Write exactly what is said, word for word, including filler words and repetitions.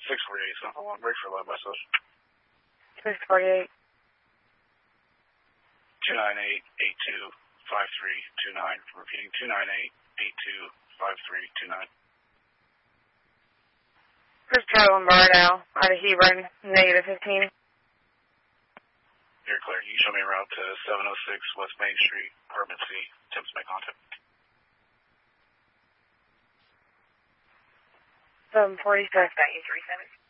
six forty-eight, so I want to break for low by social. six forty-eight. two nine eight, eight two five three two nine. Repeating, two nine eight, eight two five three two nine. Chris Charlie Lombardo, out of Hebron, negative fifteen. You're clear. You show me a route to seven oh six West Main Street, Apartment C. Attempts to make contact. seven forty-six. eight three seven.